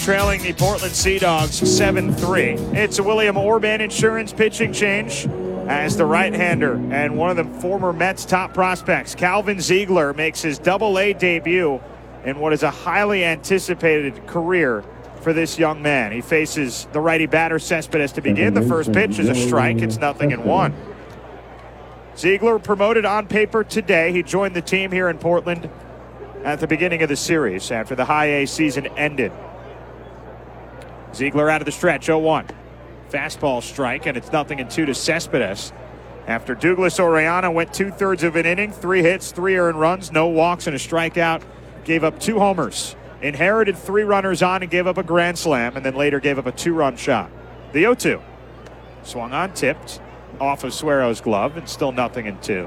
Trailing the Portland Sea Dogs 7-3. It's a William Orban Insurance pitching change as the right-hander and one of the former Mets' top prospects, Calvin Ziegler, makes his Double-A debut in what is a highly anticipated career for this young man. He faces the righty batter Cespedes to begin. The first pitch is a strike. It's 0-1. Ziegler promoted on paper today. He joined the team here in Portland at the beginning of the series after the high A season ended. Ziegler out of the stretch, 0-1. Fastball strike, and it's 0-2 to Cespedes. After Douglas Orellana went 2/3 of an inning, 3 hits, 3 earned runs, no walks, and a strikeout. Gave up 2 homers. Inherited 3 runners on and gave up a grand slam, and then later gave up a 2-run shot. The 0-2. Swung on, tipped, off of Suero's glove, and still 0-2.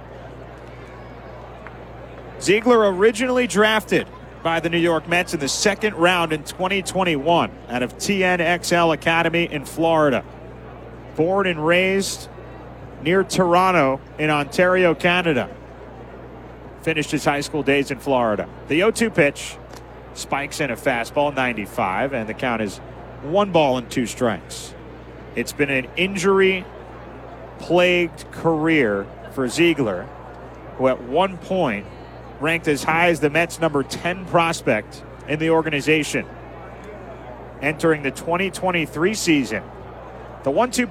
Ziegler originally drafted by the New York Mets in the 2nd round in 2021 out of TNXL Academy in Florida. Born and raised near Toronto in Ontario, Canada. Finished his high school days in Florida. The 0-2 pitch spikes in a fastball, 95, and the count is 1-2 strikes. It's been an injury-plagued career for Ziegler, who at one point ranked as high as the Mets' number 10 prospect in the organization. Entering the 2023 season, the 1-2